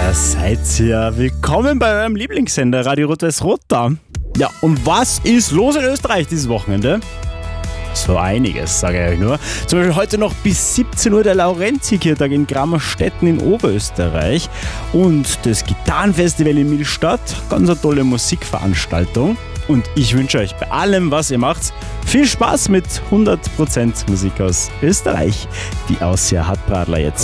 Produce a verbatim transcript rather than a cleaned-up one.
Da seid ihr. Willkommen bei eurem Lieblingssender Radio Rot-Weiß-Rot da. Ja, und was ist los in Österreich dieses Wochenende? So einiges, sage ich euch nur. Zum Beispiel heute noch bis siebzehn Uhr der Laurentius-Kirtag in Grammerstetten in Oberösterreich und das Gitarrenfestival in Millstatt. Ganz eine tolle Musikveranstaltung. Und ich wünsche euch bei allem, was ihr macht, viel Spaß mit hundert Prozent Musik aus Österreich. Die Aussia hat Bradler jetzt.